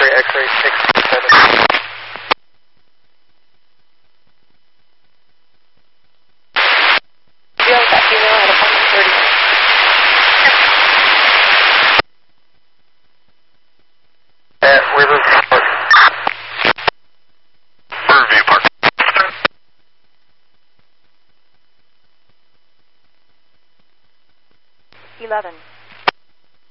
X-ray 627. Deal with that female at appointment 30. Riverview Park. Riverview Park. 11.